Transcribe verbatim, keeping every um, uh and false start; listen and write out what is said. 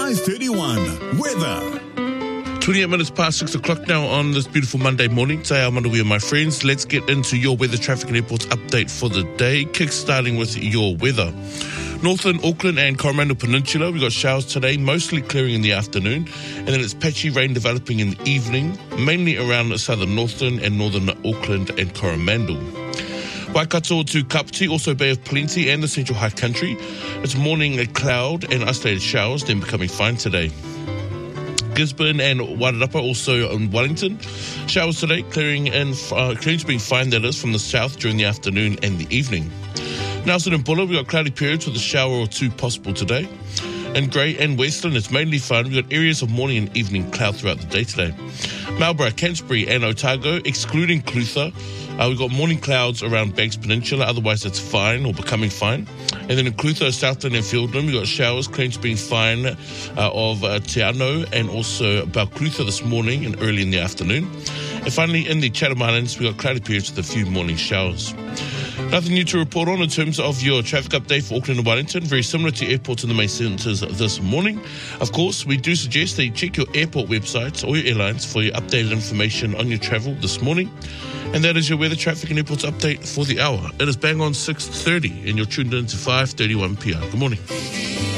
five thirty-one. Weather. twenty-eight minutes past six o'clock now on this beautiful Monday morning. Today I'm underway, my friends. Let's get into your weather, traffic and airports update for the day. Kick-starting with your weather. Northern Auckland and Coromandel Peninsula, we've got showers today, mostly clearing in the afternoon, and then it's patchy rain developing in the evening, mainly around southern Northern and northern Auckland and Coromandel. Waikato to Kapiti, also Bay of Plenty and the Central High Country. It's morning a cloud and isolated showers, then becoming fine today. Gisborne and Wairarapa, also in Wellington. Showers today, clearing in, uh, clearing to being fine, that is, from the south during the afternoon and the evening. Nelson and Buller, we've got cloudy periods with a shower or two possible today. In Grey and Westland, it's mainly fun. We've got areas of morning and evening cloud throughout the day today. Marlborough, Canterbury and Otago, excluding Clutha, uh, we've got morning clouds around Banks Peninsula, otherwise it's fine or becoming fine. And then in Clutha, Southland and Fiordland, we've got showers, clearing to being fine uh, of uh, Te Anau and also about Clutha this morning and early in the afternoon. And finally, in the Chatham Islands, we've got cloudy periods with a few morning showers. Nothing new to report on in terms of your traffic update for Auckland and Wellington. Very similar to airports in the main centres this morning. Of course, we do suggest that you check your airport websites or your airlines for your updated information on your travel this morning. And that is your weather, traffic and airports update for the hour. It is bang on six thirty and you're tuned in to five thirty-one p m. Good morning.